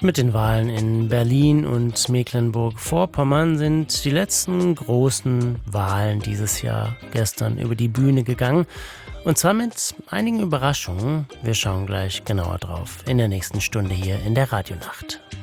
Mit den Wahlen in Berlin und Mecklenburg-Vorpommern sind die letzten großen Wahlen dieses Jahr gestern über die Bühne gegangen. Und zwar mit einigen Überraschungen. Wir schauen gleich genauer drauf in der nächsten Stunde hier in der Radionacht.